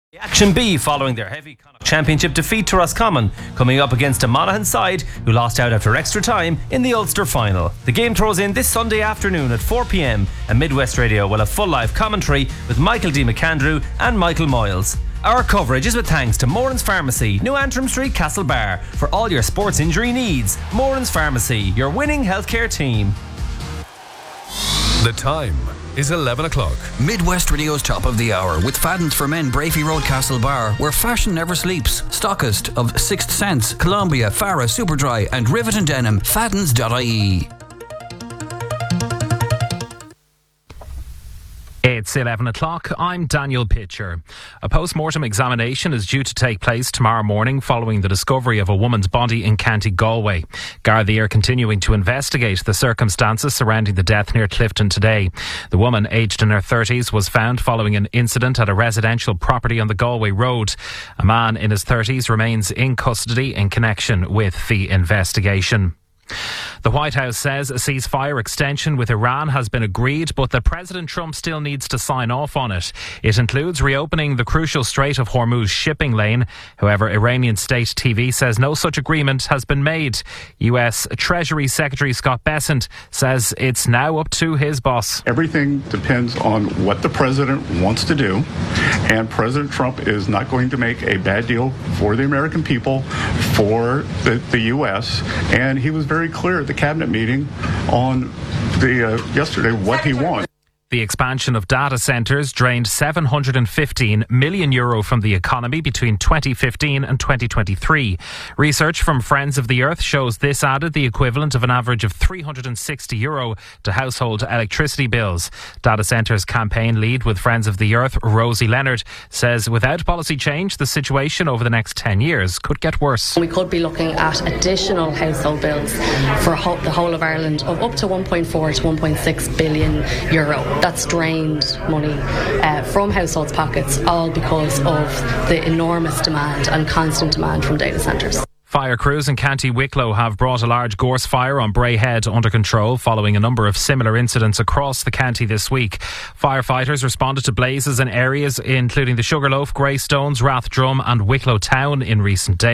Action B following their heavy Connacht Championship defeat to Roscommon, coming up against a Monaghan side who lost out after extra time in the Ulster final. The game throws in this Sunday afternoon at 4 p.m. and Midwest Radio will have full live commentary with Michael D. McAndrew and Michael Moyles. Our coverage is with thanks to Moran's Pharmacy, New Antrim Street, Castlebar. For all your sports injury needs, Moran's Pharmacy, your winning healthcare team. The time is 11 o'clock. Midwest Radio's Top of the Hour with Fadden's for Men, Brafey Road, Castlebar, where fashion never sleeps. Stockist of Sixth Sense, Columbia, Farah, Superdry and Rivet and Denim. Faddens.ie. It's 11 o'clock. I'm Daniel Pitcher. A post-mortem examination is due to take place tomorrow morning following the discovery of a woman's body in County Galway. Gardaí are continuing to investigate the circumstances surrounding the death near Clifton today. The woman, aged in her 30s, was found following an incident at a residential property on the Galway Road. A man in his 30s remains in custody in connection with the investigation. The White House says a ceasefire extension with Iran has been agreed, but that President Trump still needs to sign off on it. It includes reopening the crucial Strait of Hormuz shipping lane. However, Iranian state TV says no such agreement has been made. US Treasury Secretary Scott Bessent says it's now up to his boss. Everything depends on what the president wants to do, and President Trump is not going to make a bad deal for the American people, for the U.S., and he was very clear at the cabinet meeting on yesterday what he wants. The expansion of data centres drained €715 million from the economy between 2015 and 2023. Research from Friends of the Earth shows this added the equivalent of an average of €360 to household electricity bills. Data centres campaign lead with Friends of the Earth, Rosie Leonard, says without policy change, the situation over the next 10 years could get worse. We could be looking at additional household bills for the whole of Ireland of up to €1.4 to €1.6 billion. That's drained money from households' pockets, all because of the enormous demand and constant demand from data centres. Fire crews in County Wicklow have brought a large gorse fire on Bray Head under control following a number of similar incidents across the county this week. Firefighters responded to blazes in areas including the Sugarloaf, Greystones, Rathdrum and Wicklow Town in recent days.